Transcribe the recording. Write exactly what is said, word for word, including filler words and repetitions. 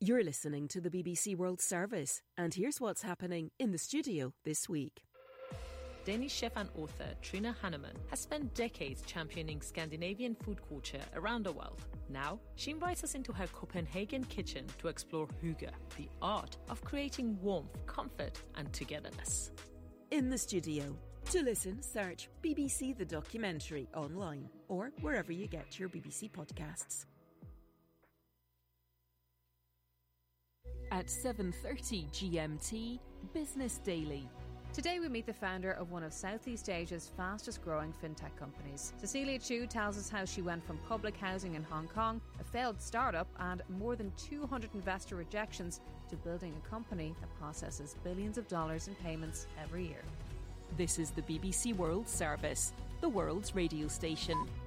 You're listening to the B B C World Service, and here's what's happening in the studio this week. Danish chef and author Trine Hannemann has spent decades championing Scandinavian food culture around the world. Now, she invites us into her Copenhagen kitchen to explore hygge, the art of creating warmth, comfort and togetherness. In the studio. To listen, search B B C The Documentary online or wherever you get your B B C podcasts. At seven thirty G M T, Business Daily. Today we meet the founder of one of Southeast Asia's fastest growing fintech companies. Cecilia Chu tells us how she went from public housing in Hong Kong, a failed startup and more than two hundred investor rejections to building a company that processes billions of dollars in payments every year. This is the B B C World Service, the world's radio station.